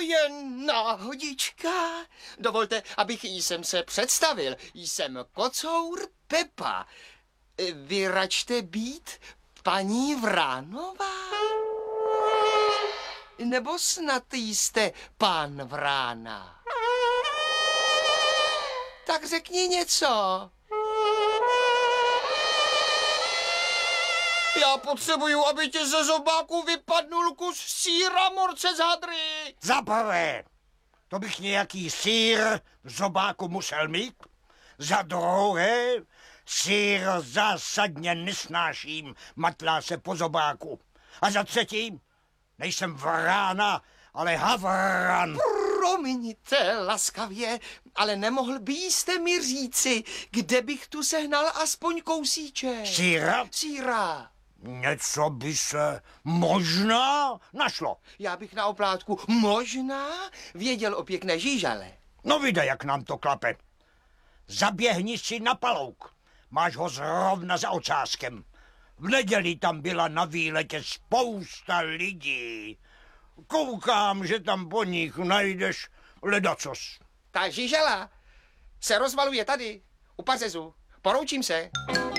jen náhodička. Dovolte, abych jsem se představil. Jsem kocour Pepa. Vy račte být paní Vránová? Nebo snad jste pán Vrána? Tak řekni něco. Já potřebuju, aby ti ze zobáku vypadnul kus sýra, morce z hadry. Za prvé, to bych nějaký sýr v zobáku musel mít. Za druhé, sýr zásadně nesnáším, matlá se po zobáku. A za třetí, nejsem Vrána, ale Havran. Promiňte laskavě, ale nemohl byste mi říci, kde bych tu sehnal aspoň kousíček? Sýra? Sýra. Něco by se možná našlo. Já bych na oplátku možná věděl o pěkné žížale. No vydej, jak nám to klape. Zaběhni si na Palouk. Máš ho zrovna za ocáskem. V neděli tam byla na výletě spousta lidí. Koukám, že tam po nich najdeš ledacos. Ta žížala se rozvaluje tady, u pařezu. Poroučím se.